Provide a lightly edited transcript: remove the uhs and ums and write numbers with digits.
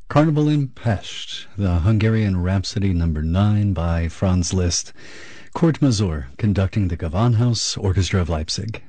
Carnival in Pest, the Hungarian Rhapsody No. 9 by Franz Liszt. Kurt Masur conducting the Gewandhaus Orchestra of Leipzig.